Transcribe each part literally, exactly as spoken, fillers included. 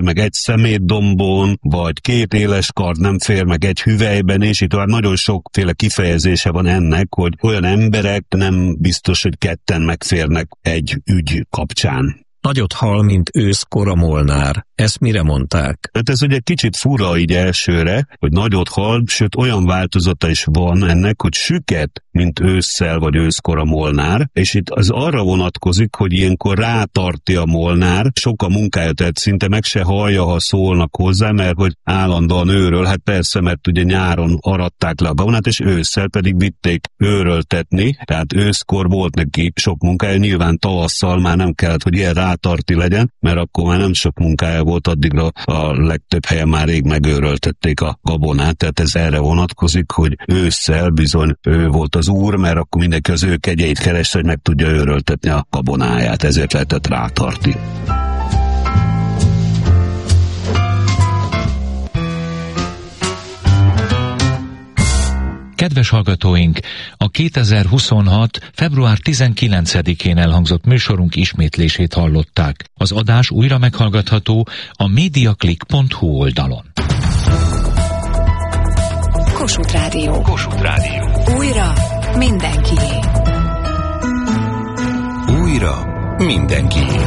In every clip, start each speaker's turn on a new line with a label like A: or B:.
A: meg egy szemétdombon, vagy két éles kard nem fér meg egy hüvelyben, és itt tovább nagyon sokféle kifejezése van ennek, hogy olyan emberek nem biztos, hogy ketten megférnek egy ügy kapcsán.
B: Nagyot hal, mint őszkor a molnár. Ezt mire mondták?
A: Hát ez ugye kicsit fura így elsőre, hogy nagyot hal, sőt olyan változata is van ennek, hogy süket, mint ősszel vagy őszkor a molnár, és itt az arra vonatkozik, hogy ilyenkor rátarti a molnár, sok a munkája, tehát szinte meg se hallja, ha szólnak hozzá, mert hogy állandóan őről, hát persze, mert ugye nyáron aratták le a gabonát, és ősszel pedig vitték őröltetni, tehát őszkor volt neki sok munkája, nyilván tavasszal már nem kellett, hogy ilyen rátarti legyen, mert akkor már nem sok munkája volt, addigra a legtöbb helyen már rég megőröltették a gabonát, tehát ez erre vonatkozik, hogy ősszel bizony ő volt az úr, mert akkor mindenki az ő kegyeit keresse, hogy meg tudja őröltetni a gabonáját, ezért lehetett rátarti.
C: Kedves hallgatóink, a kétezer-huszonhat. február tizenkilencedikén elhangzott műsorunk ismétlését hallották. Az adás újra meghallgatható a mediaclick pont hu oldalon.
D: Kossuth Rádió. Kossuth Rádió. Újra mindenkié.
E: Újra mindenkié.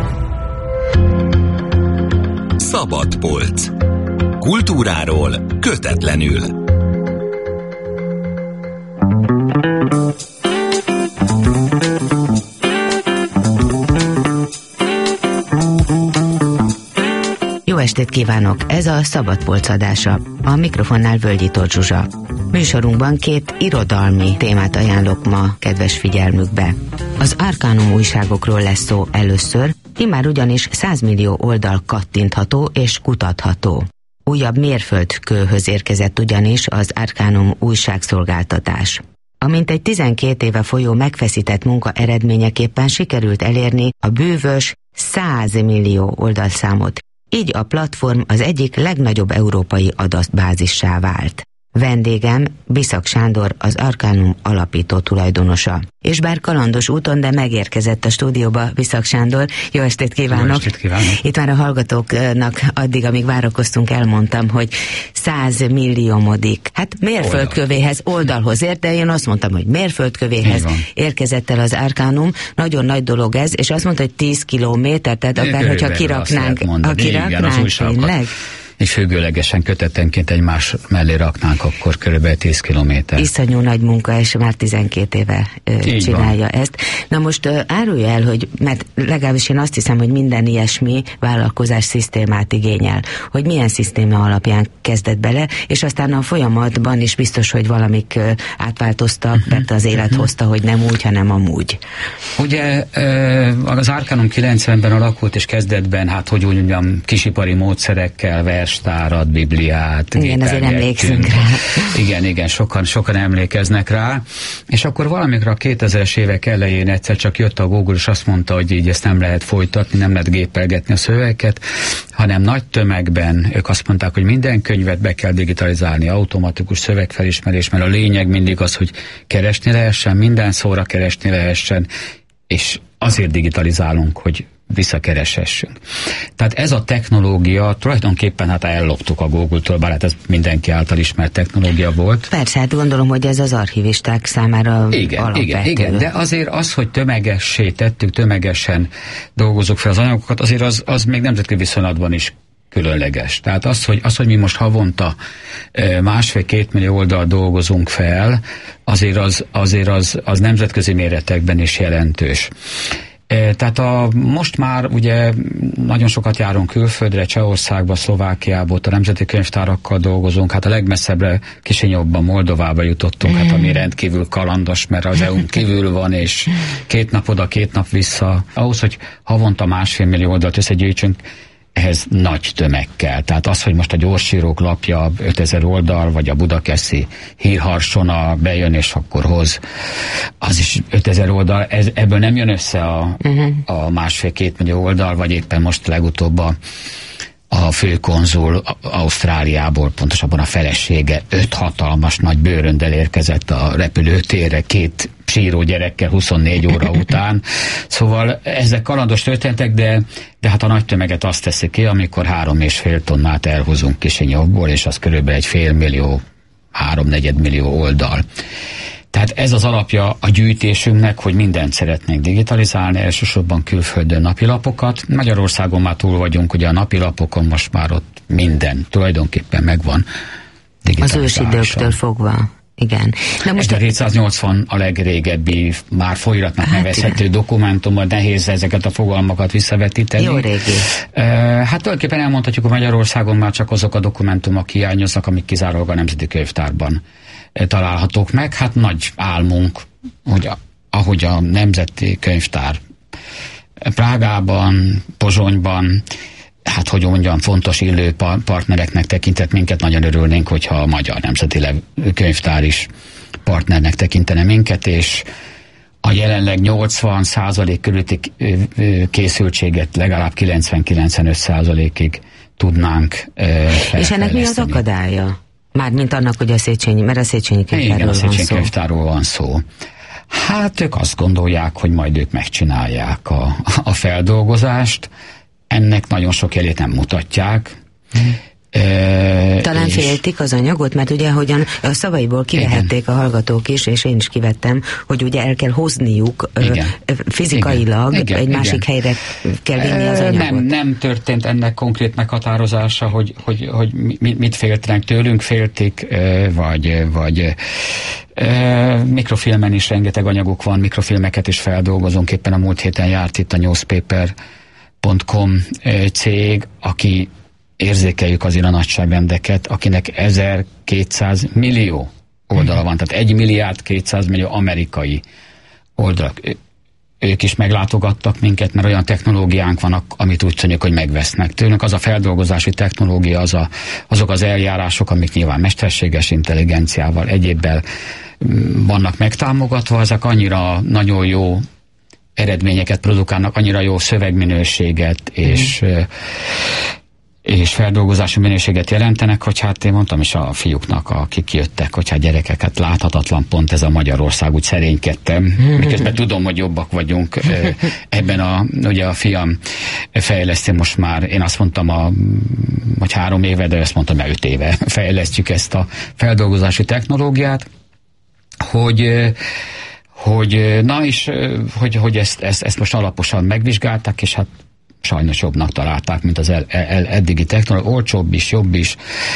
E: Szabad polc. Kultúráról kötetlenül.
F: Jó estét kívánok! Ez a Szabad Polc adása. A mikrofonnál Völgyi Tóth Zsuzsa. Műsorunkban két irodalmi témát ajánlok ma kedves figyelmükbe. Az Arcanum újságokról lesz szó először, immár ugyanis százmillió oldal kattintható és kutatható. Újabb mérföldkőhöz érkezett ugyanis az Arcanum újságszolgáltatás. Amint egy tizenkét éve folyó megfeszített munka eredményeképpen sikerült elérni a bűvös százmillió oldalszámot. Így a platform az egyik legnagyobb európai adatbázissá vált. Vendégem Biszak Sándor, az Arcanum alapító tulajdonosa. És bár kalandos úton, de megérkezett a stúdióba Biszak Sándor. Jó estét kívánok!
G: Jó estét kívánok!
F: Itt már a hallgatóknak addig, amíg várakoztunk, elmondtam, hogy százmilliomodik. Hát mérföldkövéhez, oldalhoz ért, de én azt mondtam, hogy mérföldkövéhez érkezett el az Arcanum. Nagyon nagy dolog ez, és azt mondta, hogy tíz kilométer, tehát akár, hogyha kiraknánk, ha kiraknánk, tényleg?
G: És függőlegesen kötetenként egymás mellé raknánk, akkor körülbelül tíz kilométer.
F: Iszonyú nagy munka, és már tizenkét éve ö, csinálja van. Ezt. Na most ö, árulja el, hogy, mert legalábbis én azt hiszem, hogy minden ilyesmi vállalkozás szisztémát igényel, hogy milyen szisztéma alapján kezdett bele, és aztán a folyamatban is biztos, hogy valamik ö, átváltoztak, uh-huh. mert az élet uh-huh. hozta, hogy nem úgy, hanem amúgy.
G: Ugye az Arcanum kilencvenben alakult, és kezdetben, hát hogy úgy mondjam, kisipari módszerekkel, verstárat, bibliát.
F: Igen, azért emlékszünk rá.
G: Igen, igen, sokan, sokan emlékeznek rá. És akkor valamikor a kétezres évek elején egyszer csak jött a Google, és azt mondta, hogy így ezt nem lehet folytatni, nem lehet gépelgetni a szövegeket, hanem nagy tömegben ők azt mondták, hogy minden könyvet be kell digitalizálni, automatikus szövegfelismerés, mert a lényeg mindig az, hogy keresni lehessen, minden szóra keresni lehessen, és azért digitalizálunk, hogy visszakereshessünk. Tehát ez a technológia tulajdonképpen hát elloptuk a Google-től, bár hát ez mindenki által ismert technológia volt.
F: Persze, hát gondolom, hogy ez az archivisták számára
G: igen,
F: alapvető.
G: Igen, igen, de azért az, hogy tömegessé tettük, tömegesen dolgozunk fel az anyagokat, azért az, az még nemzetközi viszonylatban is különleges. Tehát az, hogy, az, hogy mi most havonta másfél-két millió oldal dolgozunk fel, azért az, azért az, az nemzetközi méretekben is jelentős. Tehát a, most már ugye nagyon sokat járunk külföldre, Csehországba, Szlovákiába, ott a nemzeti könyvtárakkal dolgozunk, hát a legmesszebbre Kisinyovban, Moldovába jutottunk, mm. hát ami rendkívül kalandos, mert az é u-n kívül van, és két nap oda, két nap vissza. Ahhoz, hogy havonta másfél millió oldalt összegyűjtsünk, ehhez nagy tömeg kell. Tehát az, hogy most a gyorsírók lapja ötezer oldal, vagy a budakeszi hírharsona bejön, és akkor hoz, az is ötezer oldal, ez, ebből nem jön össze a, uh-huh. a másfél-két millió oldal, vagy éppen most legutóbb a, a a főkonzul Ausztráliából, pontosabban a felesége öt hatalmas nagy bőröndel érkezett a repülőtérre, két síró gyerekkel huszonnégy óra után. Szóval ezek kalandos történetek, de, de hát a nagy tömeget azt teszi ki, amikor három és fél tonnát elhozunk Kisinyovból, és az körülbelül egy fél millió, háromnegyed millió oldal. Tehát ez az alapja a gyűjtésünknek, hogy mindent szeretnénk digitalizálni, elsősorban külföldön napilapokat. Magyarországon már túl vagyunk, ugye a napilapokon most már ott minden tulajdonképpen megvan digitalizálásra.
F: Az ősidőktől fogva. Igen.
G: De most ezerhétszáznyolcvan a legrégebbi, már folyiratnak hát nevezhető igen. dokumentum, nehéz ezeket a fogalmakat visszavetíteni.
F: Jó régi.
G: Uh, hát tulajdonképpen elmondhatjuk, hogy Magyarországon már csak azok a dokumentumok hiányoznak, amik kizárólag a Nemzeti Könyvtárban találhatók meg. Hát nagy álmunk, hogy a, ahogy a Nemzeti Könyvtár Prágában, Pozsonyban, hát hogy mondjam, fontos illő partnereknek tekintett minket, nagyon örülnénk, hogyha a Magyar Nemzeti Könyvtár is partnernek tekintene minket, és a jelenleg nyolcvan százalék körüli készültséget legalább kilencven-kilencvenöt százalékig tudnánk felfejleszteni.
F: És ennek mi az akadálya? Mármint annak, hogy a Széchenyi, mert a Széchenyi Könyvtárról van szó.
G: Igen, a Széchenyi Könyvtárról van szó. Hát ők azt gondolják, hogy majd ők megcsinálják a, a feldolgozást. Ennek nagyon sok jelét nem mutatják. Hmm. E,
F: Talán féltik az anyagot, mert ugye ahogyan a szavaiból kivehették igen. a hallgatók is, és én is kivettem, hogy ugye el kell hozniuk igen. fizikailag, igen. egy igen. másik helyre kell vinni az anyagot.
G: Nem, nem történt ennek konkrét meghatározása, hogy, hogy, hogy mit féltenek tőlünk, féltik, vagy, vagy mikrofilmen is rengeteg anyagok van, mikrofilmeket is feldolgozunk. Éppen a múlt héten járt itt a newspaper pont com cég, aki érzékeljük azért a nagyságrendeket, akinek ezerkétszáz millió oldala van, tehát egy milliárd kétszáz millió amerikai oldal. Ők is meglátogattak minket, mert olyan technológiánk van, amit úgy tűnik, hogy megvesznek tőlünk. Az a feldolgozási technológia, az a, azok az eljárások, amik nyilván mesterséges intelligenciával, egyébbel vannak megtámogatva, ezek annyira nagyon jó eredményeket produkálnak, annyira jó szövegminőséget és, mm. és feldolgozási minőséget jelentenek, hogy hát én mondtam is a fiúknak, akik jöttek, hogy hát gyerekeket láthatatlan pont ez a Magyarország, úgy szerénykedtem, miközben tudom, hogy jobbak vagyunk ebben a, ugye a fiam fejleszti most már, én azt mondtam, a, hogy három éve, de azt mondtam, hogy öt éve fejlesztjük ezt a feldolgozási technológiát, hogy hogy na is, hogy, hogy ezt, ezt, ezt most alaposan megvizsgálták, és hát sajnos jobbnak találták, mint az el, el, eddigi technológia, olcsóbb is, jobb is,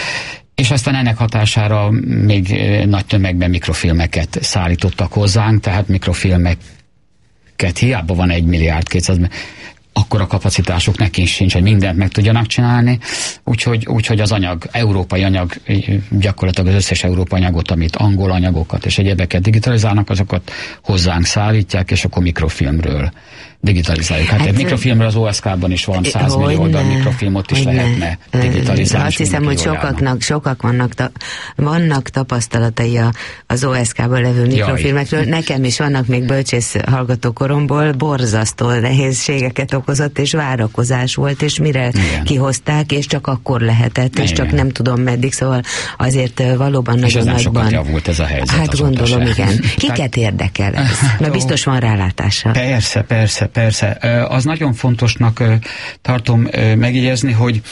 G: és aztán ennek hatására még nagy tömegben mikrofilmeket szállítottak hozzánk, tehát mikrofilmeket hiába van egy milliárd kétszáz, akkor a kapacitásuk nekik sincs, hogy mindent meg tudjanak csinálni, úgyhogy, úgyhogy az anyag, európai anyag, gyakorlatilag az összes európai anyagot, amit angol anyagokat és egyebeket digitalizálnak, azokat hozzánk szállítják, és akkor mikrofilmről digitalizáljuk. Hát, hát egy mikrofilmről az o es ká-ban is van száz millió oldal mikrofilmot is lehetne digitalizálni.
F: Azt hiszem, hogy sokaknak, sokak vannak, ta, vannak tapasztalatai a, az o es ká-ban levő mikrofilmekről. Jaj. Nekem is vannak még bölcsész hallgatókoromból, borzasztó nehézségeket okozott, és várakozás volt, és mire igen. kihozták, és csak akkor lehetett, és igen. csak nem tudom meddig, szóval azért valóban és nagyon
G: nagyban. És ez nem sokat javult ez a helyzet.
F: Hát gondolom, igen. Kiket érdekel ez? Mert biztos van rálátása.
G: Persze, persze, persze. Az nagyon fontosnak tartom megjegyezni, hogy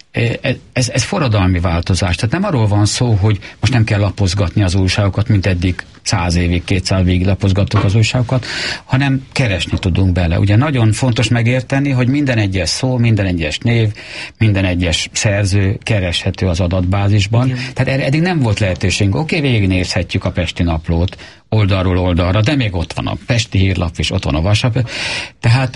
G: ez, ez forradalmi változás. Tehát nem arról van szó, hogy most nem kell lapozgatni az újságokat, mint eddig száz évig, kétszáz évig lapozgattuk az újságokat, hanem keresni tudunk bele. Ugye nagyon fontos megérteni, hogy minden egyes szó, minden egyes név, minden egyes szerző kereshető az adatbázisban. Igen. Tehát erre eddig nem volt lehetőségünk. Oké, okay, végignézhetjük a Pesti Naplót oldalról oldalra, de még ott van a Pesti Hírlap, és ott van a Vasap. Tehát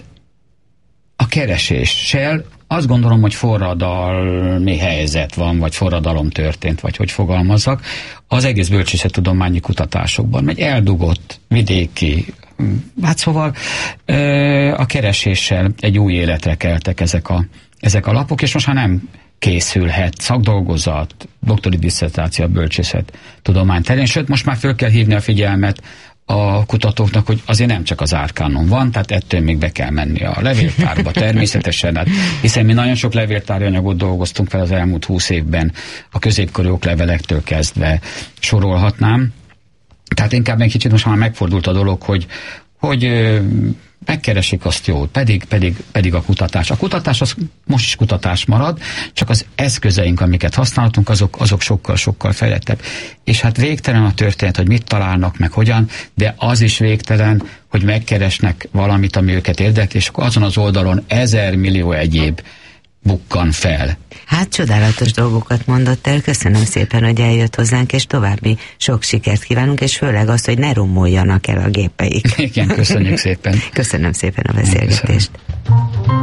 G: a kereséssel azt gondolom, hogy forradalmi helyzet van, vagy forradalom történt, vagy hogy fogalmazzak, az egész bölcsészettudományi kutatásokban. Egy eldugott, vidéki, hát szóval a kereséssel egy új életre keltek ezek a, ezek a lapok, és most már nem készülhet szakdolgozat, doktori disszertáció a bölcsészet tudomány terén, sőt most már föl kell hívni a figyelmet a kutatóknak, hogy azért nem csak az Arcanum van, tehát ettől még be kell menni a levéltárba természetesen, hát, hiszen mi nagyon sok levéltári anyagot dolgoztunk fel az elmúlt húsz évben, a középkori oklevelektől kezdve sorolhatnám. Tehát inkább egy kicsit most már megfordult a dolog, hogy, hogy megkeresik azt jól, pedig, pedig, pedig a kutatás. A kutatás az most is kutatás marad, csak az eszközeink, amiket használhatunk, azok, azok sokkal-sokkal fejlettebb. És hát végtelen a történet, hogy mit találnak, meg hogyan, de az is végtelen, hogy megkeresnek valamit, ami őket érdekli, és akkor azon az oldalon ezer millió egyéb bukkan fel.
F: Hát csodálatos dolgokat mondott el, köszönöm szépen, hogy eljött hozzánk, és további sok sikert kívánunk, és főleg azt, hogy ne romoljanak el a gépeik.
G: Igen, köszönjük szépen.
F: Köszönöm szépen a beszélgetést. Köszönöm.